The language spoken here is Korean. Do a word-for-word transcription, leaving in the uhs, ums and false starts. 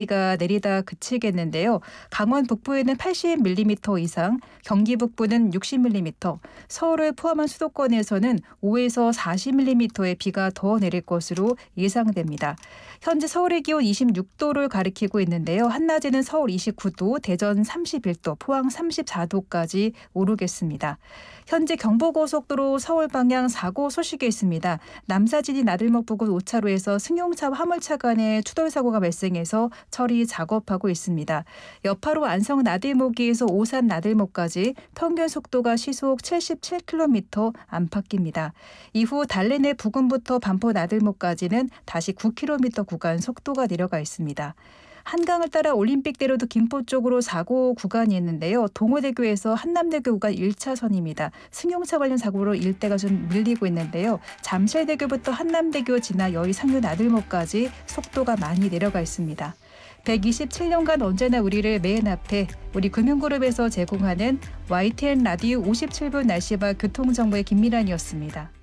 비가 내리다 그치겠는데요. 강원 북부에는 팔십 밀리미터 이상, 경기 북부는 육십 밀리미터, 서울을 포함한 수도권에서는 오에서 사십 밀리미터의 비가 더 내릴 것으로 예상됩니다. 현재 서울의 기온 이십육 도를 가리키고 있는데요. 한낮에는 서울 이십구 도, 대전 삼십일 도, 포항 삼십사 도까지 오르겠습니다. 현재 경부고속도로 서울 방향 사고 소식이 있습니다. 남사진이 나들목 부근 오 차로에서 승용차와 화물차 간에 추돌 사고가 발생해서 처리 작업하고 있습니다. 여파로 안성 나들목에서 오산 나들목까지 평균 속도가 시속 칠십칠 킬로미터 안팎입니다. 이후 달래내 부근부터 반포 나들목까지는 다시 구 킬로미터 구간 속도가 내려가 있습니다. 한강을 따라 올림픽대로도 김포 쪽으로 사고 구간이 있는데요. 동호대교에서 한남대교 구간 일 차선입니다. 승용차 관련 사고로 일대가 좀 밀리고 있는데요. 잠실대교부터 한남대교 지나 여의 상류 나들목까지 속도가 많이 내려가 있습니다. 백이십칠 년간 언제나 우리를 맨 앞에 우리 금융그룹에서 제공하는 와이티엔 라디오 오십칠 분 날씨와 교통정보의 김미란이었습니다.